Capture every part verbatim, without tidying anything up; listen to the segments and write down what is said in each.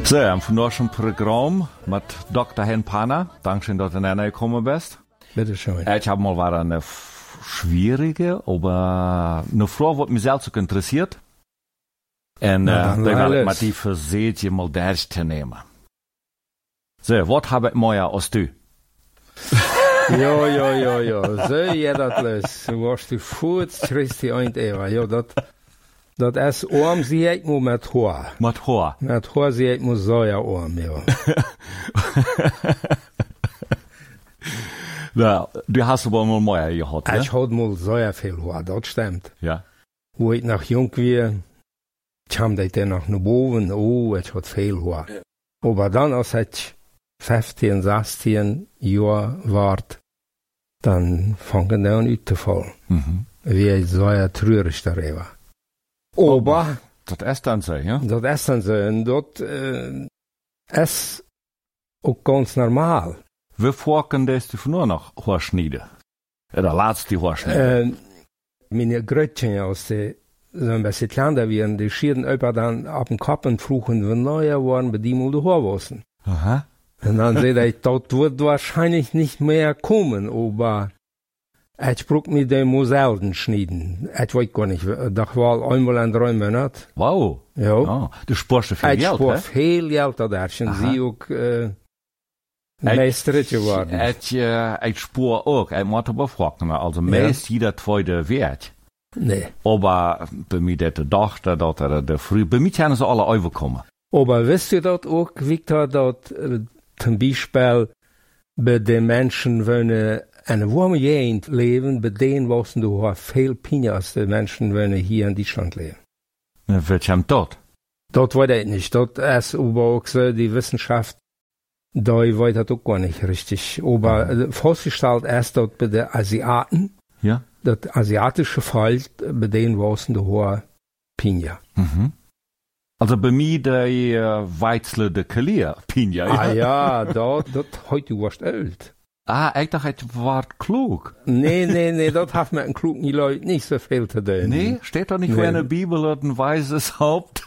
So, wir haben vandaag een programma met dokter Hen Panna. Dankeschön, dass du näher gekommen bist. Bitte schön. Ich habe mal wieder eine schwierige, aber eine Frage, die mich selbst auch interessiert. Und ja, äh, da will ich mal die versuchen, je mal durchzunehmen. So, was habe ich mehr als du? Ja, ja, ja, ja. So, ja, das los. Du warst die Fuß, kriegst die ein Eva. Ja, das, das ist Arm, sie hat nur mit Haar. Mit Haar? Mit Haar, sie hat nur Säuerarm, ja. Ja, du hast aber mal mehr gehabt, ne? Ich hatte mal sehr viel Haar, das stimmt. Ja. Wo ich noch jung war, kam das dann noch nach oben, oh, ich hatte viel Haar. Aber dann, als ich fünfzehn, sechzehn Jahre war, dann fangen die an auszufallen. Mhm. Wie ich sehr traurig darüber. Aber, das ist dann so, ja? das ist dann so, und das äh, ist auch ganz normal. Wie vorken du von nur noch Haarschneiden? Oder laatst die Haarschneiden? Äh, meine Grötchen aus der, so ein bisschen kleiner waren, die schieden über dann ab dem Kopf und fruchen, wenn neuer waren, bei die mal die Haarwassen. Aha. Und dann sehe ich, das wird wahrscheinlich nicht mehr kommen, aber ich brauche mir den mal selten schneiden. Ich weiß gar nicht, das war einmal in drei Monaten. Wow. Ja. Oh, du sparst viel ich Geld, spar hè? viel Geld, da sind sie auch äh, Meister geworden. Ich, äh, ich spar auch, ich muss aber fragen, also meist jeder zweite Wert. Nee. Aber bei mir der Tochter, der, der früh, bei mir können sie alle überkommen. Aber wisst ihr das auch, Victor, dass äh, zum Beispiel bei den Menschen, wenn sie eine warme Gegend leben, bei denen wissen du viel Pinja als die Menschen, wenn sie hier in Deutschland leben. Ja, wird ja dort? Dort weiß ich nicht. Dort ist aber auch so die Wissenschaft, da weiß das auch gar nicht richtig. Aber mhm. festgestellt ist dort bei den Asiaten, ja? Das asiatische Volk, bei denen wissen du Pinja. Mhm. Also bei mir der äh, Weizle de Kalier, Pinja. Ah ja, das, das heute warst alt. Ah, ich dachte, ich war klug. Nee, nee, nee, das hat mit den klugen Leuten nicht so viel zu tun. Nee, steht doch nicht nee. In der Bibel, ein weises Haupt.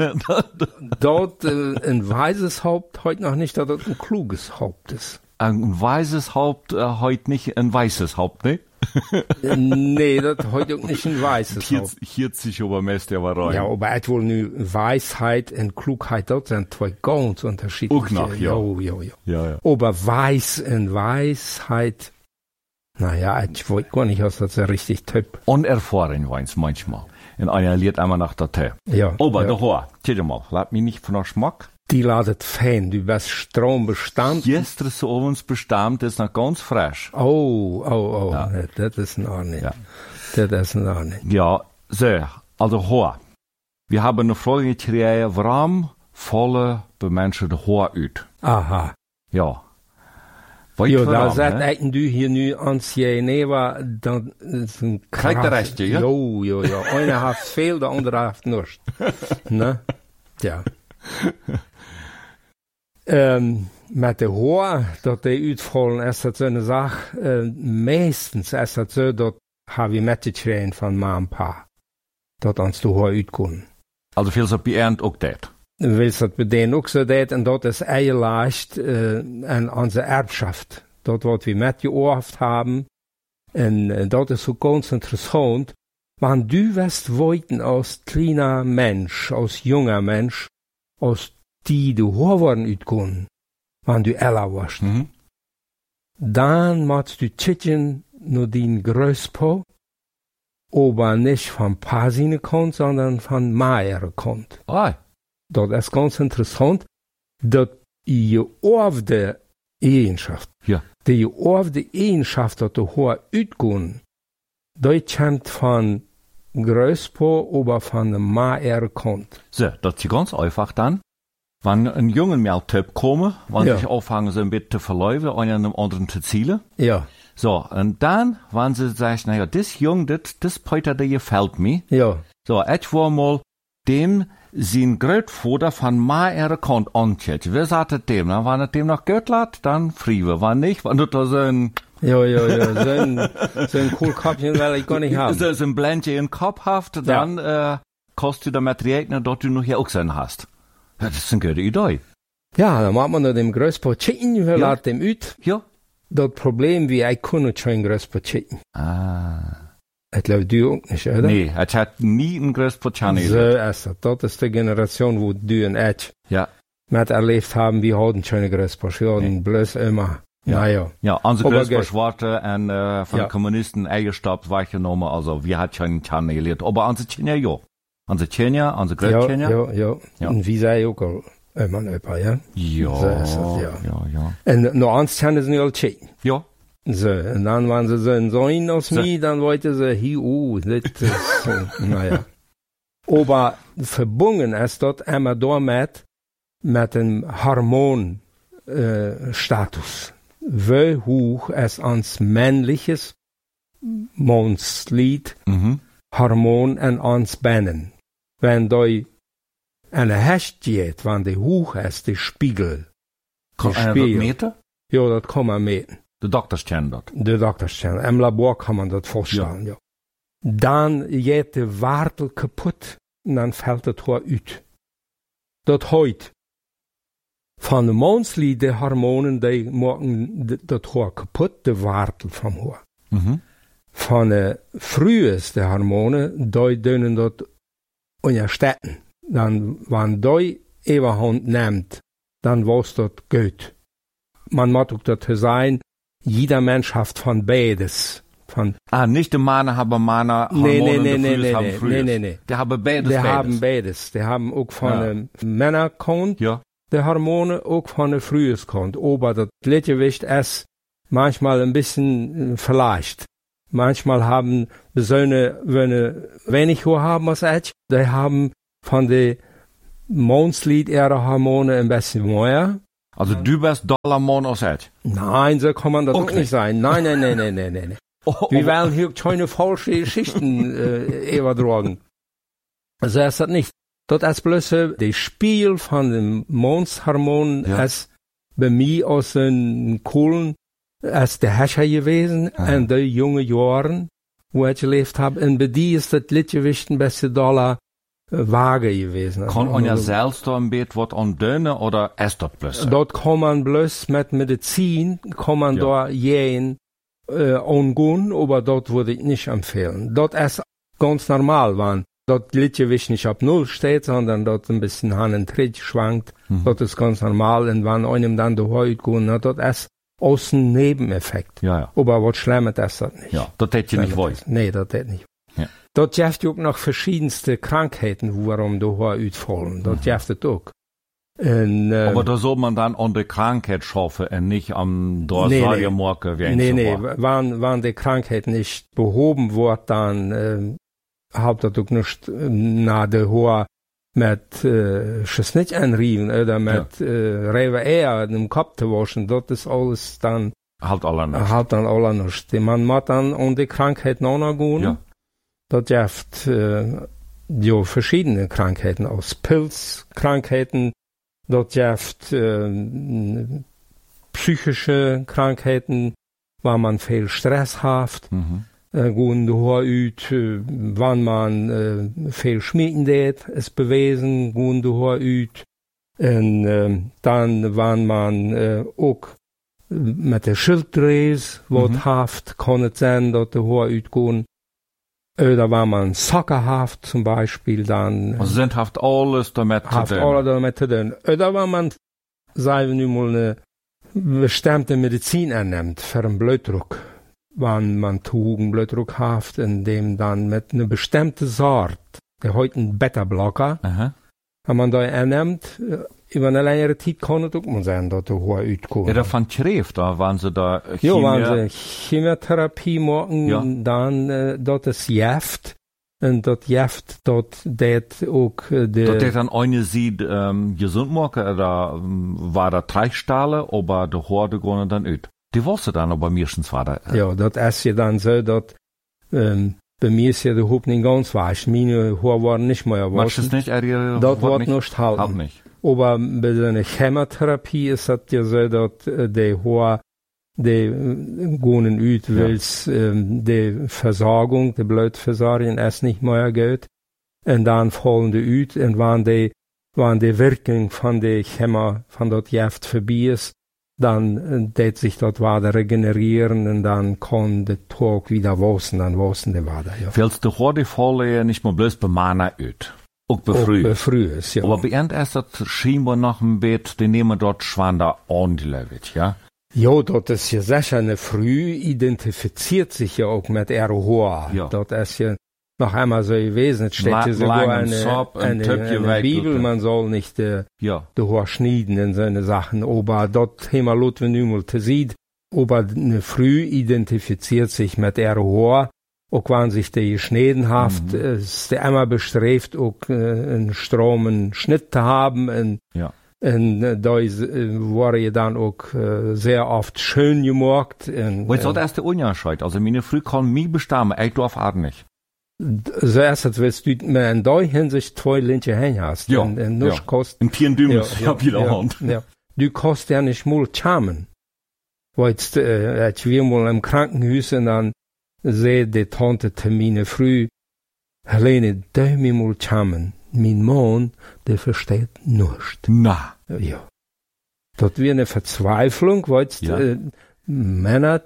Dort äh, ein weises Haupt, heute noch nicht, dass das ein kluges Haupt ist. Ein weises Haupt, äh, heute nicht ein weißes Haupt, ne? Nee, das heute auch nicht ein weißes hier, Haupt. Hier sich aber meist ja rein. Ja, aber es wohl nur Weisheit und Klugheit, das sind zwei ganz unterschiedliche. Auch noch, ja. Jo, jo, jo. Ja, ja. Aber Weiß und Weisheit, naja, ich weiß gar nicht, was das ist richtig Typ. Unerfahren weins manchmal. Und einer lernt einmal nach der Tee. Ja. Aber ja. der Haar, tja mal, lass mich nicht von der Schmack. Die ladet fein, du bist Strombestand. Gestern so uns bestammt, ist noch ganz frisch. Oh, oh, oh, ja. Nee, das ist noch nicht. Ja. Das ist noch nicht. Ja, so, also Haar. Wir haben eine Frage gekriegt, warum fallen bei Menschen die Haar aus? Aha. Ja. Weißt ja, warum, da sagt he? du hier nu ans je never, dan is een Krijgt de rest, ja? Jo, jo, jo. Einer hat veel, der andere hat nichts. Ne? Ja. ähm, met de Haar, dat die uitvallen, is dat zo'n zaak. Uh, meestens is dat zo, dat heb je metgekregen van ma en pa. Dat ons de Haar uitkomen. Also viel so bei Ernt auch dat. Willst dat bij denen ook zo dat, en dat is eigenlijk uh, en onze Erbschaft. Dat wat we metgeoorft hebben. En uh, dat is ook ganz interessant. Want du wirst wollten als kleiner Mensch, als junger Mensch, als die de Haar waren uitkomen, wann du älter warst. Mhm. Dann machst du Tschitchen nur den Größpo, aber nicht von Pasine kommt, sondern von Meier kommt. Ah. Das ist ganz interessant, dass die georfte Eigenschaft, ja. die georfte Eigenschaft, dass der Haar uitkomen, das kommt von Größpo, aber von Meier kommt. So, das ist ganz einfach dann. Wenn ein junger Mehltyp komme, wenn ja. sich anfangen, so ein bisschen zu verläufen, einen dem anderen zu zielen. Ja. So, und dann, wenn sie sagen, naja, das Jung, das, das Peter, der gefällt mir. Ja. So, ich war mal dem, sein Großvater von meiner Kant antjet. Wer sagt dem? Na, wenn er dem noch Geld hat, dann friebe. Wenn nicht, wenn du da so ein, ja, ja, ja, so ein, so ein Kohlköpfchen will ich gar nicht haben. So, so ein Blendchen in den Kopf haft, dann, ja. äh, kostet du damit rechnen, dass du noch hier auch so einen hast. Ja, das ist eine gute Idee. Ja, dan maakt man dat dem gröspot chicken, we Ja. laten hem uit. Ja. Dat probleem wie, hij kon het geen gröspot chicken. Ah. Het loopt du ook niet, oder? Nee, het hat nie een gröspot Zo is dat. Dat is de generatie wo du en ik Ja. met erlebt haben, wir hatten keine gröspot. Wir hatten Nee. bloß immer, Ja. naja. Ja, onze Aber gröspot ge- Schwarte en uh, van Ja. de Kommunisten eingestaubt weggenomen, also wir hat schon Tjan geleerd. Aber onze Tjenja, ja. Onze Tjenja, onze Ja, Grötjenja. ja, ja. Ja. En wie zei ook al, immer een opa, ja? Ja. Zo is het, ja. Ja, ja. En nog anders kennen ze nu al chicken. Ja. So, und dann waren sie so ein Sohn aus So. mir, dann wollte sie, hi, uh, das ist, so, naja. Aber verbunden ist dort immer damit, mit dem Hormon, äh, Status. Wie hoch es ans männliches Mondslied Mhm. Hormon en ans Bennen. Wenn da eine Hecht geht, wenn die hoch ist, die Spiegel, Kan die je dat Spiegel, meten? ja, das kann man meten. De dokters kennen dat. De dokterstellen. Im Labor kann man das vorstellen, ja. Dann geht der Wartel kaputt und dann fällt das Haar uit. Das heut. Von den Mondslied, die Hormonen, die machen das Haar kaputt, der Wartel vom Haar. Mhm. Von den frühesten Hormonen, die dürfen das unterstützen. Dann, wenn die Überhand nimmt, dann war's das gut. Man muss auch das sein, jeder Mensch hat von beides. Von, Ah, nicht de Mannen haben Männer nee, Hormonen, nee, de nee, Frühes nee, haben nee, Frühes. nee, nee, nee. Die haben beides, Die beides. haben beides. Die haben auch von Ja. den Männerkant, Ja. die Hormone, auch von der Früheskant. Aber das Gleichgewicht ist manchmal ein bisschen äh, vielleicht. Manchmal haben Söhne, wenn sie wenig Haar haben als ich, die haben von den Mondslied ihre Hormone ein bisschen mehr. Also du bist Dollar Mann aus het. Nein, so kann man das Okay. auch nicht sein. Nein, nein, nein, nein, nein, nein. Oh, Wir wollen hier keine falsche Geschichten äh, übertragen. So ist das nicht. Das ist bloß äh, das Spiel von dem Mondshormon, Ja. ist bei mir aus den Kohlen, ist der Herrscher gewesen, Ah. in den jungen Jahren, wo ich gelebt habe. Und bei die ist das Liedgewicht ein bisschen Dollar äh, vage gewesen. Kan on ja Also, zelfs da een beetje wat aan deunen, oder is dat plus? dort kann man bloß mit Medizin, kann man Ja. da gehen, äh, umgehen, aber dort würde ich nicht empfehlen. Dort ist ganz normal, wenn dort Liedgewicht nicht auf Null steht, sondern dort ein bisschen Hand und Tritt schwankt. Mhm. Dort ist ganz normal, und wenn einem dann die Haut geht, na, dort ist außen Nebeneffekt. Ja, ja. Aber was Schlimmes ist das nicht. Ja, dat hätte je niet wollen. Nee, das geht nicht. Ja. Dort gibt es auch noch verschiedenste Krankheiten, warum die Haare ausfallen. Dort gibt es auch. Und, äh, Aber da soll man dann an der Krankheit schaffen und nicht am Nee, Dorsaliermarke, wie Nee, ein nee, so war. wenn, wenn die Krankheit nicht behoben wird, dann äh, hat das auch nicht äh, nach der Haar mit äh, Schnitt anrieben oder mit äh, Rewe eher im Kopf zu waschen. Das ist alles dann, Halt alle nicht. halt dann alle nicht. Man muss dann an die Krankheit noch gehen. Ja. Das gibt äh, ja, verschiedene Krankheiten aus Pilzkrankheiten. Das gibt äh, psychische Krankheiten, weil man viel Stress hat. Mhm. Äh, gehen die Haare ut, äh, wenn man äh, viel schminken tät, es beweisen, gehen die Haare ut. Und äh, dann, wenn man äh, auch mit der Schilddrüse was Mhm. haft, kann es sein, dass die Haare utgehen. Oder wenn man Socker haft zum Beispiel, dann Also sind haft alles damit zu haft tun. alles damit zu tun. Oder wenn man, sagen wir nun mal, eine bestimmte Medizin annimmt für einen Blutdruck. Wenn man einen Blutdruck haft, indem dann mit einer bestimmten Sorte, der heute ein Beta-Blocker, Aha. wenn man da annimmt, äh, über eine längere Zeit kann es auch mal sein, dass der Haar utkommt. Ja, davon schrift, da waren sie da Ja, Chemie- wenn sie Chemotherapie machen, Ja. dann, äh, dort ist Gift. Und dort Gift, dort, det auch, äh, Dat der, dit dan eine sieht, ähm, gesund machen, oder ähm, war da Treichstahle, aber de Horde gehen dann ut. Die wusste dann aber meistens war da. ja, dort ist ja dann so, dort, ähm, bei mir ist ja der Hub nicht ganz weich. Meine Haare waren nicht mehr Machst du es waschen. nicht? Er, ihr, Dort wird wird nicht halten. Halt nicht. Aber bei so einer Chemotherapie ist das ja so, dass äh, die Haare, die äh, gehen ut, Ja. weil ähm, die Versorgung, die Blutversorgung ist nicht mehr gut. Und dann fallen die ut, und wenn die wann die Wirkung von der Chemie, von dort Gift vorbei ist, dann tät sich dort weiter regenerieren und dann kann der Tag wieder wachsen, dann wachsen die weiter, ja. Willst du heute vorlegen, nicht mal bloß bei Mana ut? Auch bei früh. Auch bei früh ist, ja. Aber bei End erst das scheinbar nach dem Bett, die nehmen dort Schwander ordentlich, ja? Ja, dort ist ja sicher eine Früh, identifiziert sich ja auch mit Erohoa. Ja. Dort ist ja noch einmal so gewesen, es steht La- ja sogar langen eine, Sop, ein eine, Töpfchen eine weg, Bibel, Leute. man soll nicht äh, Ja. de Haar schneiden in seine Sachen, aber dort haben wir Lot, wenn du mal te sieht, aber eine Früh identifiziert sich mit Erohoa, auch wenn sich die geschnitten haft, Mhm. ist der immer bestrebt, auch äh, einen stromen Schnitt zu haben, und Ja. En uh, da is, uh, worden je dan ook uh, sehr oft schön gemacht. En, Weißt du, das erste Unterschied? Also, meine Früh kann mich bestimmen, ich darf auch nicht. so erst, als willst du mir in der Hinsicht zwei linke Hände hast. Ja, En, en ja. kost, Ein Tieren Dümmes, ich hab wieder ja, Hand. ja. Du kannst ja nicht mal charmen. Weilst, äh, als wir mal im Krankenhaus und dann sehe die Tante Termine früh, Helene, darf mir mal charmen. Mein Mann, der versteht nichts. Na. Ja. Dort wie eine Verzweiflung, weil Ja. äh, Männer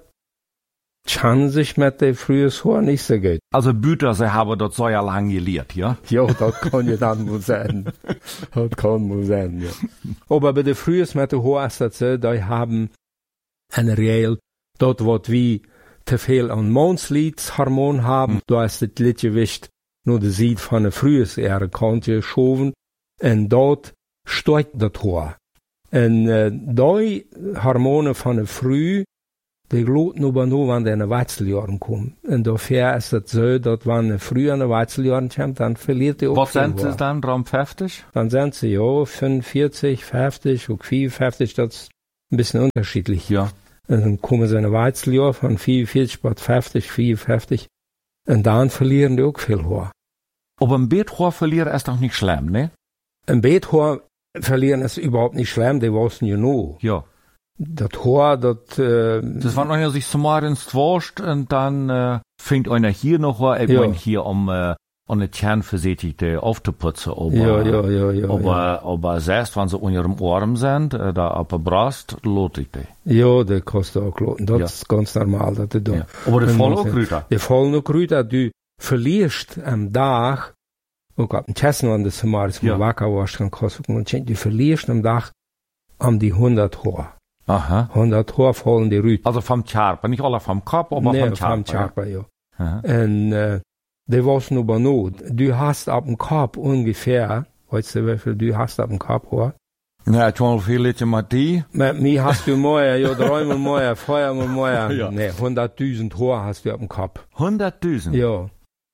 schauen sich mit der frühen Haar nicht so gut. Also, Büter, sie haben dort so ja lang gelehrt, ja? Ja, das kann ja dann wohl sein. Das kann wohl sein, ja. Aber bei der frühen mit der Haar ist das so, da haben eine Regel, dort wird wie zu viel an Mondsliedshormon haben, da ist das Liedgewicht nur der Sied von der frühen Ehre konnte geschoben, und dort steigt das Haar. Und äh, die Hormone von der Früh, die gloten aber nur, wenn die in den Wechseljahren kommen. Und dafür ist das so, dass wenn eine Früh in den Wechseljahren kommt, dann verliert die auch Was viel sind sie Haar. dann, drum fünfzig? Dann sind sie ja fünfundvierzig, fünfzig und vierundfünfzig, das ist ein bisschen unterschiedlich. Ja. Und dann kommen sie in den Wechseljahr von vierundvierzig bis fünfzig, vierundfünfzig. Und dann verlieren die auch viel Haar. Aber ein Beethoven verlieren ist doch nicht schlimm, ne? Ein Beethaar verlieren ist überhaupt nicht schlimm, die wissen ja nur. Ja. Das Haar, das, äh, Das war einer sich zum morgens wascht und dann äh, fängt einer hier noch an, ich Ja. mein hier um äh, um eine Kernversichtigte aufzuputzen, aber, ja, ja, ja, ja. aber, ja. aber selbst wenn sie unter ihrem Arm sind, äh, da auf der Brust, lohnt ich die. Ja, das kostet auch Kloten. Das Ja. ist ganz normal, dass du da. Ja. Aber die Und fallen man auch sagt, rüber. Die fallen auch rüber, du verlierst am Tag, auch ab dem Chessen, wenn du mal Ja. wacker warst, dann kostet es, du verlierst am Tag um die hundert Haar. Aha. hundert Haar fallen die rüber. Also vom Charper, nicht alle vom Kopf, aber Nee, vom Charper. vom Charper, ja. Aha. Und äh, die was nur benut. Du hast ab dem Kopf ungefähr, weißt du, wie viel du hast ab dem Kopf, Haar? Ja, ich will viel Liedchen mit die. Mit mir hast du mehr, ja, dreimal mehr, viermal mehr. Ja. Nee, hunderttausend Haar hast du ab dem Kopf. hunderttausend. Ja.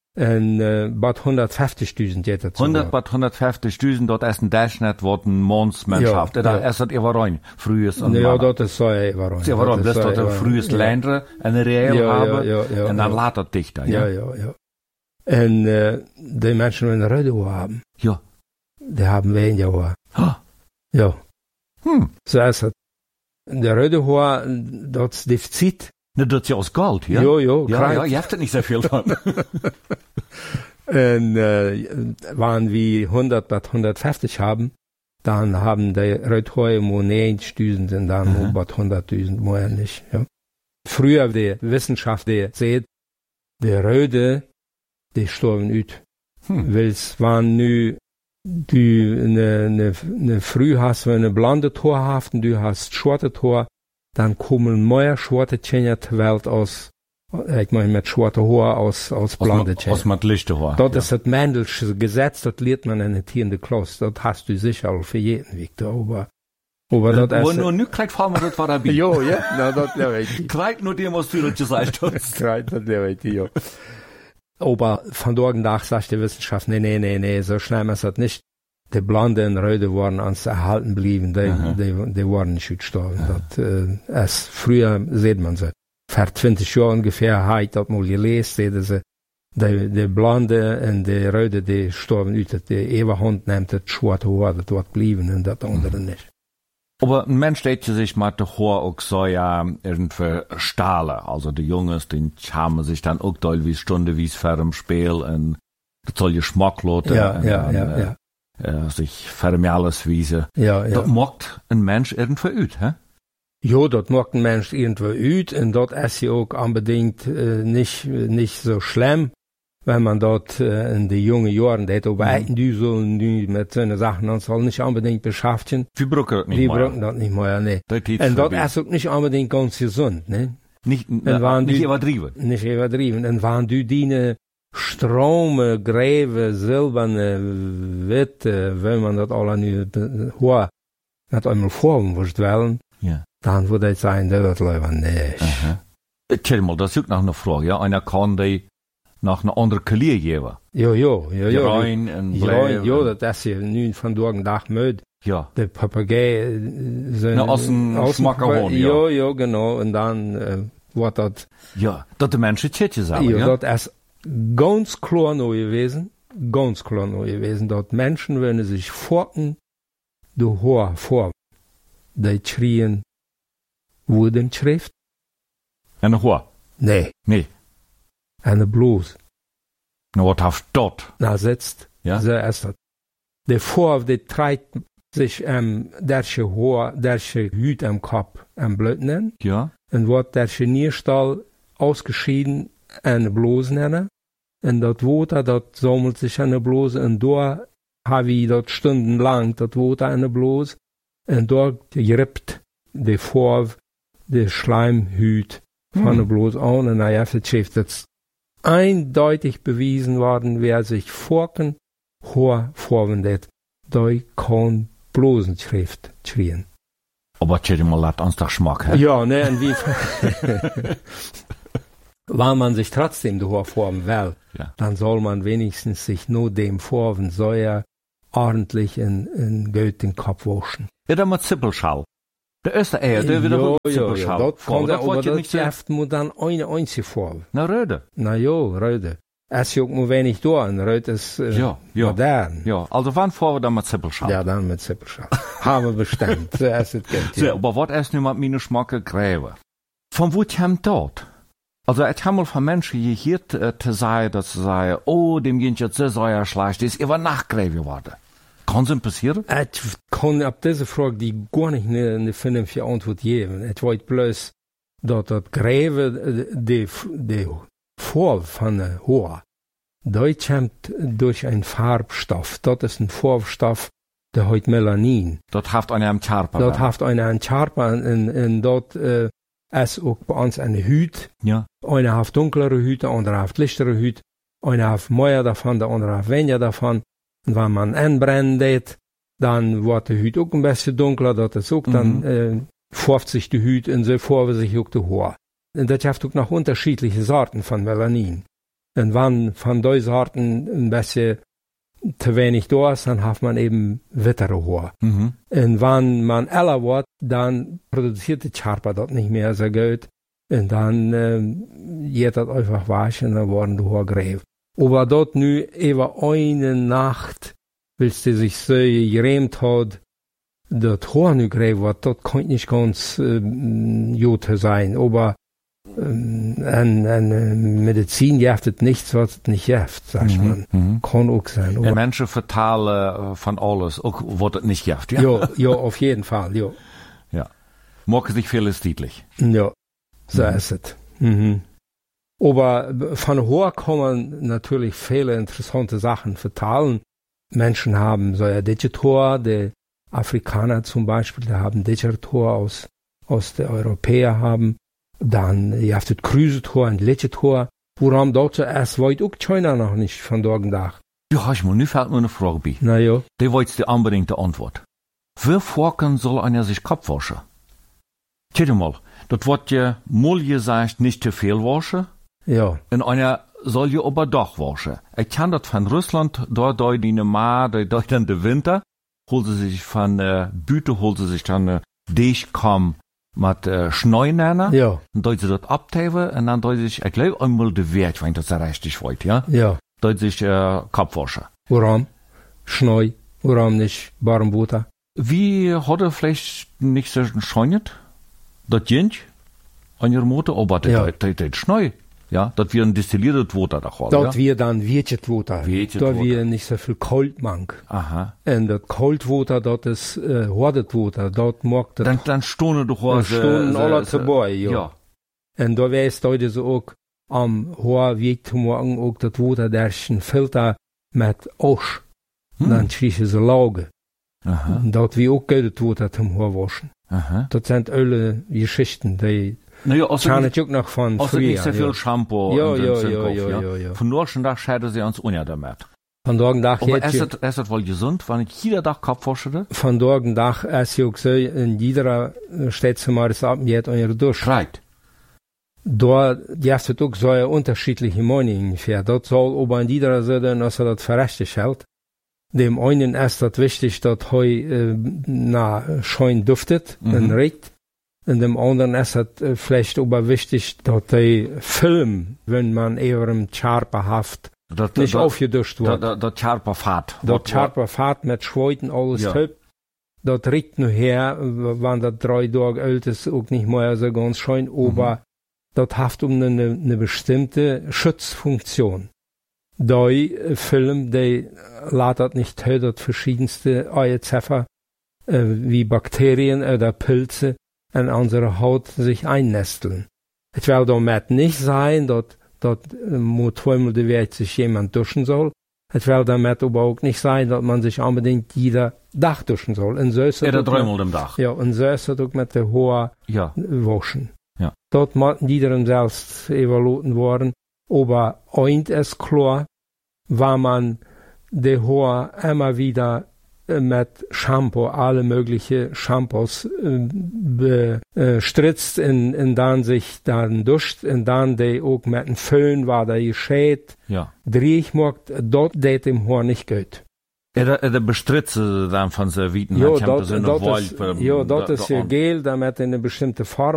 Und äh, bald hundertfünfzigtausend geht dazu. hundert bis hundertfünfzigtausend, dort ist ein Durchschnitt, wo ein Mondsmannschaft. Ja, Da ja. ist das immer rein. Frühes und Ja, Mann. das ist so überall. Ja, warum? Das ist doch ein frühes Ländler, eine Real Ja, ja, haben, ja, ja, und dann ja. lädt das dichter, Ja, ja? ja, ja. Und äh, die Menschen, die eine Röde haben, Ja. die haben weniger Haar. Ha. Ja. Hm. So ist es. Der Röde Haar, das Defizit. Ne, das ist ja aus Gold, ja? Ja, ja, Ja, krank. ja, ihr habt nicht so viel dran. Und äh, wenn wir hundert bis hundertfünfzig haben, dann haben die Röde nur neunzigtausend und dann nur bis hunderttausend mehr nicht. Ja. Früher die Wissenschaft, die sieht, die Röde, die sterben ut. Hm. Weil es waren nu, du eine, eine, eine Früh hast, wenn eine blonde Tor hast und du hast schwarze Tor, dann kommen mehr schwarze Kinder zur Welt aus, ich meine mit schwarze Haar aus, aus blonde Aus Kinder. mit lichte Haar. Das ist das Mendelsche Gesetz, das lernt man in der Tiende Klasse, das hast du sicher auch für jeden Weg, aber, aber Äh, das Wo ist, nur nicht kriegt, fahren wir das war dabei. jo, ja, na, das glaube ich. Kriegt nur dem, was du das gesagt hast. Das glaube ich, ja. Aber von dort nach sagt die Wissenschaft, nee, nee, nee, nee, so schlimm ist das nicht. Die Blonde und Röde waren ans erhalten blieben, die, Aha. die, die waren nicht gestorben. Das, äh, erst früher sieht man sie. Vor zwanzig Jahren ungefähr habe ich das mal gelesen, sehen sie, die, die Blonde und die Röde, die gestorben, die Eberhund nimmt das schwarze Haar, das dort blieben und das andere nicht. Aber ein Mensch steht sich mit der Haar auch so ja irgendwie stahlen. Also die Jungs, die haben sich dann auch doll wie Stunde wie es vor dem Spiel und das soll Geschmack loten. Ja, und, ja, und, ja, äh, ja. äh, sich vermehrles wiese. Ja, ja. Das macht ein Mensch irgendwo üt, hä? Jo, dat macht ein Mensch irgendwo uit und dort ist ja auch unbedingt äh, nicht, nicht so schlimm, wenn man dort äh, in den jungen Jahren, das aber mhm. du soll nu mit so Sachen, dann soll nicht unbedingt beschäftigen. Wir brauchen das nicht Wir mehr. brauchen das nicht mehr, ne. Das Und dort ist auch nicht unbedingt ganz gesund, ne. Nicht, na, nicht übertrieben. Nicht übertrieben. Und wenn du die Strome, Gräve, silberne, Witte, wenn man das alle nu hoor, mit einmal vorn wirst wollen, ja. dann würde ich sagen, das wird leider nicht. Tja, mal, das ist auch noch eine Frage, ja. Einer kann die nach einer anderen Kalier geben. Jo, jo, jo, jo. Rein und Ja, jo, das ist ja nun von Tagen Tag müde. Ja. Der Papagei, so Na, aus dem Schmackerhorn, ja. Jo, jo, genau, und dann, äh, wird das. Ja, das die Menschen Tschetje sagen, ja. ja. Das ist ganz klar neu gewesen, ganz klar neu gewesen, dort Menschen, wenn sie sich forken, du hoher vor, die schrien, Wudenschrift? Eine Hoa? Nee. Nee. Eine Blues. Na, was hast du dort? Na, sitzt. Ja. So ist das. Der Vor, der trägt sich, ähm, derche Haar, derche Hüt am Kopf, am Blut nennen. Ja. Und wird derche Nierstall ausgeschieden, eine Bluse nennen. Und das Water, das sammelt sich eine Bluse, und da habe ich dort stundenlang, das Water eine Bluse, und dort gerippt der Vor, der Schleimhüt von hm. der Bluse an, und naja, das ist eindeutig bewiesen worden, wer sich forken, hoher vorwendet, da kann Blosenschrift schrien. Aber tschüss mal, lasst uns doch Schmack, hä? Ja, ne, und wie, weil man sich trotzdem hoher formen will, ja. dann soll man wenigstens sich nur dem formen, soll er ordentlich in, in Geld den Kopf waschen. Ja, dann mit Zippelschau. Der erste Eier, der wird auch Zippelschau. Ja, das kann der, aber das nicht Geschäft muss dann eine einzige Form. Na, Röde. Na jo, Röde. Es ist auch nur wenig da, und Röde ist äh, ja, ja. modern. Ja, also wann fahren wir dann mit Zippelschau? Ja, dann mit Zippelschau. Haben wir bestimmt. So ist es geht, ja. Ja. So, aber was ist nun mit meinen Schmacke Gräbe? Von wo kommt dort? Also, ich habe mal von Menschen gehört, äh, zu sagen, dass sie sagen, oh, dem geht jetzt so sehr schlecht, ist über Nacht Gräbe geworden. Kann es passieren? Ich kann auf diese Frage die gar nicht eine, eine vernünftige Antwort geben. Ich weiß bloß, dass das Gräbe, die, die Farbe von der Haar, das kommt durch einen Farbstoff. Das ist ein Farbstoff, der heißt Melanin. Das hat einer am Charpa. Das hat einer am Charpa, und, und dort äh, ist auch bei uns eine Hüt. Ja. Einer hat dunklere Hüte, der andere hat lichtere Hüte. Einer hat mehr davon, der andere hat weniger davon. Und wenn man anbrennt, dann wird die Hüt auch ein bisschen dunkler, das ist auch, mhm. dann äh, färbt sich die Hüt und so färbt sich auch die Haar. Und das gibt auch noch unterschiedliche Sorten von Melanin. Und wenn von diesen Sorten ein bisschen zu wenig da ist, dann hat man eben wittere Haar. Mhm. Und wenn man älter wird, dann produziert die Charpa das nicht mehr so gut. Und dann äh, geht das einfach waschen und dann werden die Haare gräb. Aber dort nu über eine Nacht, willst du sich so gerämt hat, das Haar nu gräb wird, das kann nicht ganz äh, gut sein. Aber ähm, an, an Medizin jaftet nichts, was es nicht jaft, sagt mhm, man. Mhm. Kann auch sein. Und Menschen vertalen von alles, auch was es nicht jaft, ja? Ja, ja, auf jeden Fall, ja. Ja. Morgen sich vieles deutlich. Ja, so mhm. ist es. Mhm. Aber von Haar kann man natürlich viele interessante Sachen vertalen. Menschen haben so ein Digitor, die Afrikaner zum Beispiel, die haben Digitor aus, aus den Europäern haben. Dann, ihr habt das Krüsetor und Legitor. Woran dort zuerst weit auch China noch nicht von Tag Tag. Ja, ich mal, nu fällt mir eine Frage bei. Na ja. Die wolltest du unbedingt die Antwort. Wie vorken soll einer sich Kopf waschen? Tja mal, das wird ja mal gesagt, nicht zu viel waschen. Ja. Und einer soll ja aber doch waschen. Ich kann das von Russland, dort durch die Ma, durch dann den Winter, holt sie sich von äh, Büte, holt sie sich dann äh, Deichkamm mit äh, Schneu nennen. Ja. Und dort sie das abteilen und dann dort sich, ich glaube einmal der Wert, wenn das so richtig wollt, ja? Ja. Dort sich äh, Kopf waschen. Warum? Schneu. Warum nicht warm Wasser? Wie hat er vielleicht nicht so gescheuert? Das Jentsch an ihrer Mutter, aber das Ja. das das Schneu. Ja, das wir ein destilliertes Wasser da haben. Dort ja? wir dann Wirtet Water. Wirtet Da Water. wir nicht so viel Coldmank. Aha. Und das Cold Water, das ist äh, Hordet Water. Dort mag das. Dann, dann stohnen doch Dann stonden alle dabei, ja. ja. Und da weißt du so auch, am Haar wie zu morgen auch das Water durch einen Filter mit Asch. Hm. Dann schließen sie Lauge. Aha. Und dort wie auch gutes Water zum Haar waschen. Aha. Das sind alle Geschichten, die Naja, also kann ich auch noch von also früher. nicht sehr viel Ja. Shampoo Ja, und ja, und ja, Kopf, ja, ja, ja. Von nächsten Tag scheiden sie uns unja damit. Von Tag Tag Aber jetzt, ist das, ist das wohl gesund, wenn ich jeden Tag Kopf wasche? von Tag Tag ist ja auch so, in jeder steht sie mal das ab, jetzt an ihre Dusche. Schreit. Da gibt es auch so unterschiedliche Meinungen für. Das soll aber in jeder sein, dass er das für richtig hält. Dem einen ist das wichtig, dass er äh, na, schön duftet Mhm. und riecht. Und dem anderen ist es äh, vielleicht aber wichtig, dass der Film, wenn man eher im Charperhaft Das, nicht das, aufgeduscht das, wird. das, das Charper Fahrt. Dat Charperfahrt mit Schweuten alles Ja. ja. Dat riecht nur her, wann das drei Tage alt ist, auch nicht mehr so ganz schön, aber Mhm. das hat um eine, eine bestimmte Schutzfunktion. Der Film, der lässt das nicht her, dass verschiedenste Eizeffer, äh, wie Bakterien oder Pilze in unsere Haut sich einnesteln. Es will damit nicht sein, dass dass äh, zweimal die Welt sich jemand duschen soll. Es will damit aber auch nicht sein, dass man sich unbedingt jeder Tag duschen soll. Und so ist es Oder auch dreimal mit- im Tag. Ja, und so ist es auch mit der Haar Ja. waschen. Ja. Dort muss jeder selbst evaluieren worden. Aber eins ist klar, wenn man die Haar immer wieder äh, mit Shampoo, alle möglichen Shampoos äh, bestritzt und, und dann sich dann duscht und dann die auch mit dem Föhn war da gescheit, Ja. dreh ich mag, dort det dem Haar nicht gut. Er, er bestritze dann von so Wieten. Ja, hat, dort, in der dort Wald, ist, ähm, ja, dort da- ist da ja an- Gel, damit in eine bestimmte Farbe